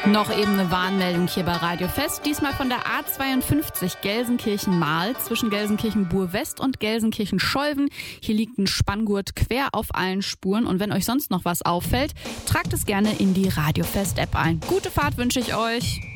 Noch eben eine Warnmeldung hier bei Radio Fest, diesmal von der A52 Gelsenkirchen-Mahl zwischen Gelsenkirchen-Bur-West und Gelsenkirchen-Scholven. Hier liegt ein Spanngurt quer auf allen Spuren und wenn euch sonst noch was auffällt, tragt es gerne in die Radio Fest-App ein. Gute Fahrt wünsche ich euch.